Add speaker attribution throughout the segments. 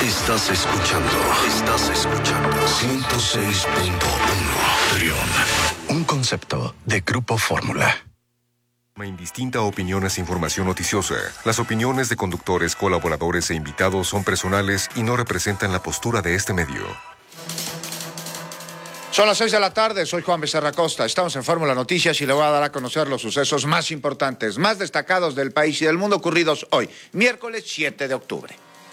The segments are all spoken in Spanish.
Speaker 1: Estás escuchando 106.1 Trión. Un concepto de Grupo Fórmula.
Speaker 2: Indistinta opiniones e información noticiosa. Las opiniones de conductores, colaboradores e invitados son personales y no representan la postura de este medio.
Speaker 3: Son las 6 de la tarde, soy Juan Becerra Costa. Estamos en Fórmula Noticias y le voy a dar a conocer los sucesos más importantes, más destacados del país y del mundo ocurridos hoy, miércoles 7 de octubre.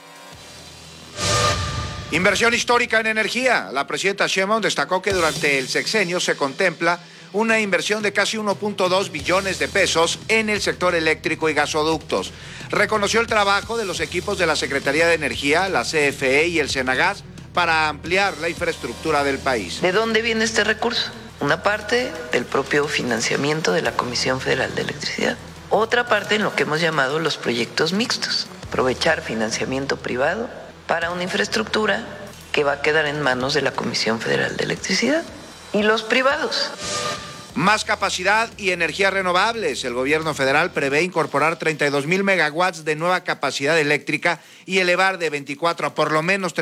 Speaker 3: Inversión histórica en energía. La presidenta Sheinbaum destacó que durante el sexenio se contempla una inversión de casi 1.2 billones de pesos en el sector eléctrico y gasoductos. Reconoció el trabajo de los equipos de la Secretaría de Energía, la CFE y el Senagas para ampliar la infraestructura del país.
Speaker 4: ¿De dónde viene este recurso? Una parte del propio financiamiento de la Comisión Federal de Electricidad. Otra parte en lo que hemos llamado los proyectos mixtos. Aprovechar financiamiento privado para una infraestructura que va a quedar en manos de la Comisión Federal de Electricidad y los privados.
Speaker 3: Más capacidad y energías renovables. El gobierno federal prevé incorporar 32,000 megawatts de nueva capacidad eléctrica y elevar de 24 a por lo menos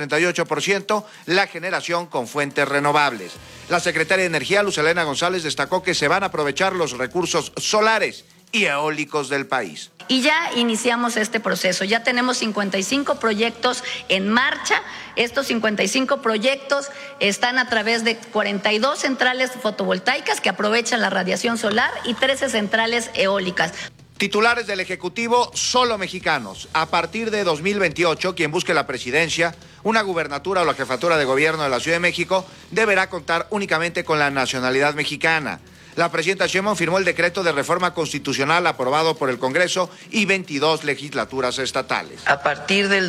Speaker 3: 38% la generación con fuentes renovables. La secretaria de Energía, Luz Helena González, destacó que se van a aprovechar los recursos solares y eólicos del país.
Speaker 5: Y ya iniciamos este proceso, ya tenemos 55 proyectos en marcha. Estos 55 proyectos están a través de 42 centrales fotovoltaicas que aprovechan la radiación solar y 13 centrales eólicas.
Speaker 3: Titulares del Ejecutivo solo mexicanos. A partir de 2028, quien busque la presidencia, una gubernatura o la jefatura de gobierno de la Ciudad de México deberá contar únicamente con la nacionalidad mexicana. La presidenta Sheinbaum firmó el decreto de reforma constitucional aprobado por el Congreso y 22 legislaturas estatales.
Speaker 4: A partir del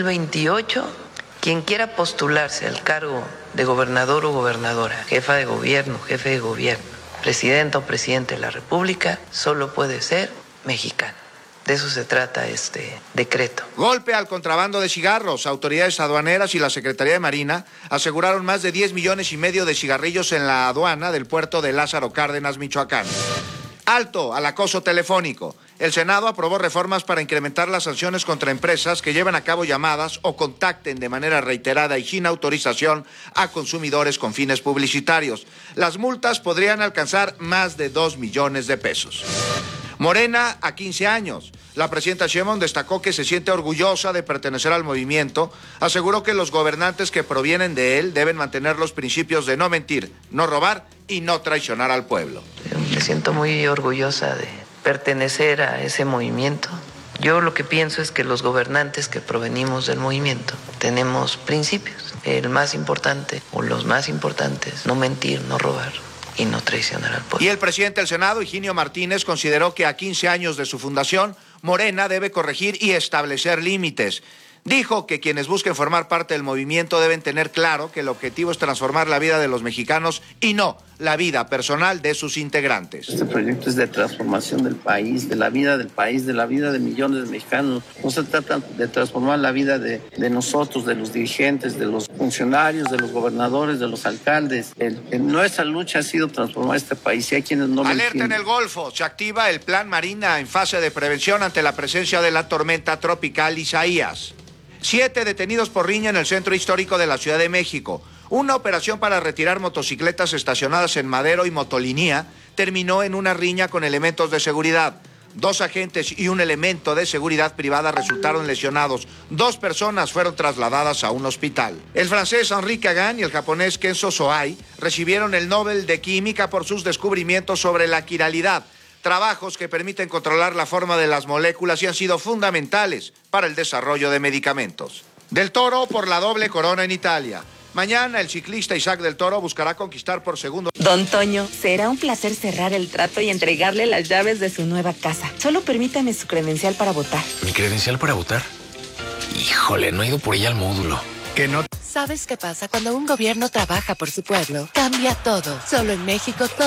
Speaker 4: 2028, quien quiera postularse al cargo de gobernador o gobernadora, jefa de gobierno, jefe de gobierno, presidenta o presidente de la República, solo puede ser mexicano. De eso se trata este decreto.
Speaker 3: Golpe al contrabando de cigarros. Autoridades aduaneras y la Secretaría de Marina aseguraron más de 10,5 millones de cigarrillos en la aduana del puerto de Lázaro Cárdenas, Michoacán. Alto al acoso telefónico. El Senado aprobó reformas para incrementar las sanciones contra empresas que lleven a cabo llamadas o contacten de manera reiterada y sin autorización a consumidores con fines publicitarios. Las multas podrían alcanzar más de 2 millones de pesos. Morena a 15 años. La presidenta Sheinbaum destacó que se siente orgullosa de pertenecer al movimiento. Aseguró que los gobernantes que provienen de él deben mantener los principios de no mentir, no robar y no traicionar al pueblo.
Speaker 4: Me siento muy orgullosa de pertenecer a ese movimiento. Yo lo que pienso es que los gobernantes que provenimos del movimiento tenemos principios. El más importante o los más importantes, no mentir, no robar y no traicionar al pueblo.
Speaker 3: Y el presidente del Senado, Higinio Martínez, consideró que a 15 años de su fundación, Morena debe corregir y establecer límites. Dijo que quienes busquen formar parte del movimiento deben tener claro que el objetivo es transformar la vida de los mexicanos y no la vida personal de sus integrantes.
Speaker 6: Este proyecto es de transformación del país, de la vida del país, de la vida de millones de mexicanos. No se trata de transformar la vida de nosotros, de los dirigentes, de los funcionarios, de los gobernadores, de los alcaldes. Nuestra lucha ha sido transformar este país y hay quienes no lo entienden.
Speaker 3: Alerta en el Golfo. Se activa el Plan Marina en fase de prevención ante la presencia de la tormenta tropical Isaías. 7 detenidos por riña en el centro histórico de la Ciudad de México. Una operación para retirar motocicletas estacionadas en Madero y Motolinía terminó en una riña con elementos de seguridad. 2 agentes y un elemento de seguridad privada resultaron lesionados. 2 personas fueron trasladadas a un hospital. El francés Henri Cagan y el japonés Kenzo Soai recibieron el Nobel de Química por sus descubrimientos sobre la quiralidad. Trabajos que permiten controlar la forma de las moléculas y han sido fundamentales para el desarrollo de medicamentos. Del Toro por la doble corona en Italia. Mañana el ciclista Isaac Del Toro buscará conquistar por segundo.
Speaker 7: Don Toño, será un placer cerrar el trato y entregarle las llaves de su nueva casa. Solo permítame su credencial para votar.
Speaker 8: ¿Mi credencial para votar? Híjole, no he ido por ella al módulo.
Speaker 3: Que no.
Speaker 9: ¿Sabes qué pasa cuando un gobierno trabaja por su pueblo? Cambia todo. Solo en México todo